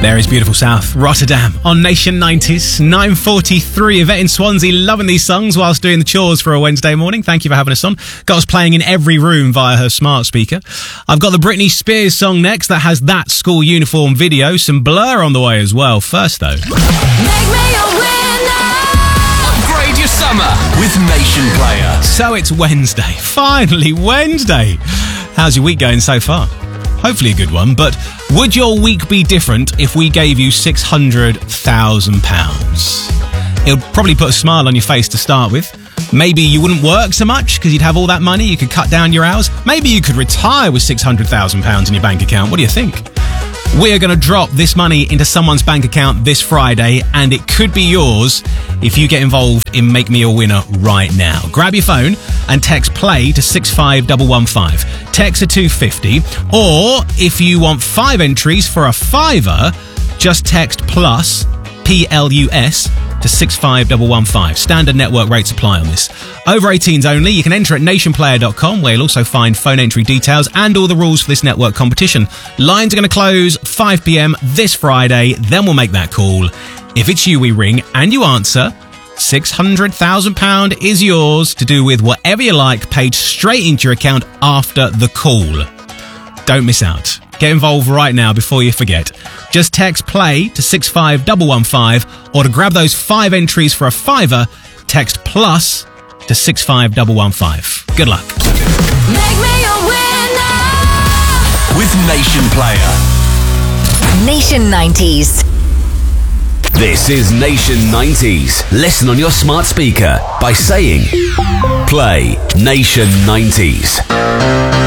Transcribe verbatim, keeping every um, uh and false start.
There is beautiful South, Rotterdam, on Nation nineties, nine forty-three. Yvette in Swansea, loving these songs whilst doing the chores for a Wednesday morning. Thank you for having us on. Got us playing in every room via her smart speaker. I've got the Britney Spears song next that has that school uniform video. Some Blur on the way as well. First, though. Make me a winner. Upgrade your summer with Nation Player. So it's Wednesday. Finally, Wednesday. How's your week going so far? Hopefully a good one, but would your week be different if we gave you six hundred thousand pounds? It would probably put a smile on your face to start with. Maybe you wouldn't work so much because you'd have all that money, you could cut down your hours. Maybe you could retire with six hundred thousand pounds in your bank account. What do you think? We are going to drop this money into someone's bank account this Friday, and it could be yours if you get involved in Make Me a Winner right now. Grab your phone and text PLAY to six five one one five. Text to two fifty, or if you want five entries for a fiver, just text PLUS, P L U S, to six five one one five. Standard network rates apply on this. Over eighteens only. You can enter at nation player dot com, where you'll also find phone entry details and all the rules for this network competition. Lines are going to close five p.m. this Friday, then we'll make that call. If it's you we ring and you answer, six hundred thousand pounds is yours to do with whatever you like, paid straight into your account after the call. Don't miss out. Get involved right now before you forget. Just text PLAY to six five one one five, or to grab those five entries for a fiver, text PLUS to six five one one five. Good luck. Make me a winner. With Nation Player. Nation nineties. This is Nation nineties. Listen on your smart speaker by saying, play Nation nineties.